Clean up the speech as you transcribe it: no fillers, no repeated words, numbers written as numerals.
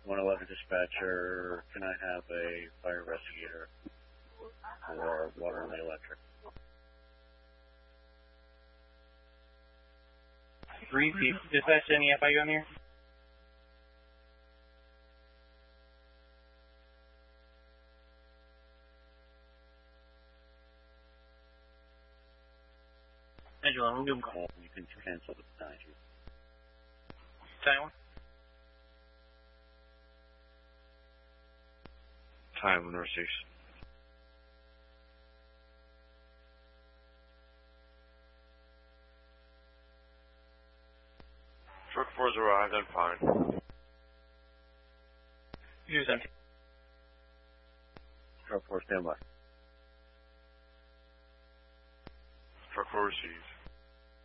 111 dispatcher, can I have a fire investigator for water and electric? 3 dispatch, any FIU on here? Angela, I'm doing call. You can cancel the behind you. Taiwan? Time North 6. Truck 4's arrived, I'm fine. Use empty. Truck 4, stand by. Truck 4 received.